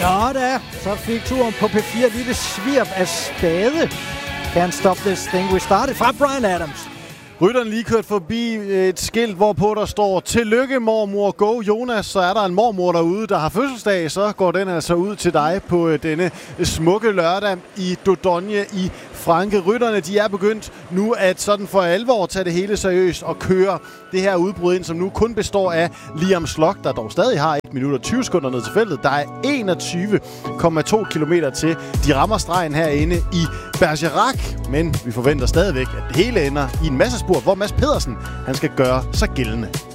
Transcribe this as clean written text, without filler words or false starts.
Nå da, så fik turen på P4 lille svirp af spade. Can't stop this thing we started fra Bryan Adams. Rytteren lige kørt forbi et skilt, hvorpå der står "Tillykke mormor, go Jonas". Så er der en mormor derude, der har fødselsdag, så går den altså ud til dig på denne smukke lørdag i Dordogne i Frankrig. Rytterne, de er begyndt nu at sådan for alvor tage det hele seriøst og køre det her udbrud ind, som nu kun består af Liam Sloch, der dog stadig har 1 minut og 20 sekunder ned til feltet. Der er 21,2 kilometer til. De rammer stregen herinde i Bergerac, men vi forventer stadigvæk, at det hele ender i en massespurt, hvor Mads Pedersen han skal gøre sig gældende.